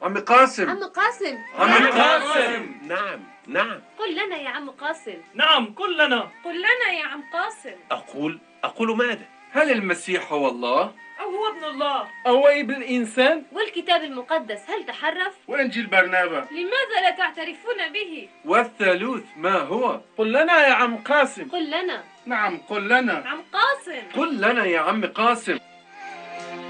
عم قاسم. عم قاسم. عم قاسم. نعم نعم. قل لنا يا عم قاسم. نعم قل لنا. قل لنا يا عم قاسم. أقول ماذا؟ هل المسيح هو الله؟ أو هو ابن الله؟ أو ابن الإنسان؟ والكتاب المقدس هل تحرف؟ وإنجيل برنابا لماذا لا تعترفون به؟ والثالوث ما هو؟ قل لنا يا عم قاسم. قل لنا. نعم قل لنا. عم قاسم. قل لنا يا عم قاسم.